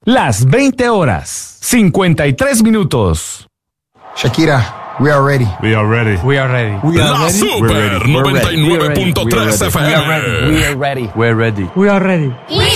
Las 20 horas, 53 minutos. Shakira, we are ready. We are ready. We are ready. We are La ready. Super 99.3 FM. We are ready. We are ready. We are ready.